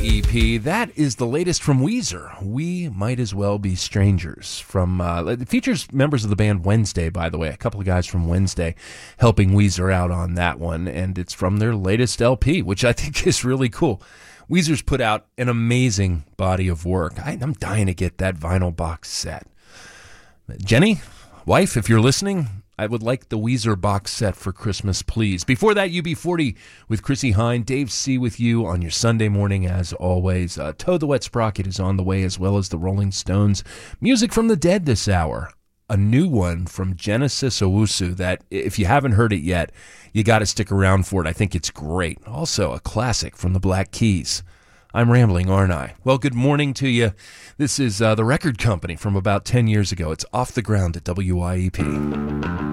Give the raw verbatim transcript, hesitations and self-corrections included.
E P. That is the latest from Weezer. We Might As Well Be Strangers. From uh, it features members of the band Wednesday, by the way. A couple of guys from Wednesday helping Weezer out on that one. And it's from their latest L P, which I think is really cool. Weezer's put out an amazing body of work. I, I'm dying to get that vinyl box set. Jenny, wife, if you're listening, I would like the Weezer box set for Christmas, please. Before that, U B forty with Chrissy Hine. Dave C. with you on your Sunday morning, as always. Uh, Toad the Wet Sprocket is on the way, as well as the Rolling Stones. Music from the Dead this hour. A new one from Genesis Owusu that, if you haven't heard it yet, you got to stick around for it. I think it's great. Also, a classic from the Black Keys. I'm rambling, aren't I? Well, good morning to you. This is uh, The Record Company from about ten years ago. It's Off the Ground at W I E P.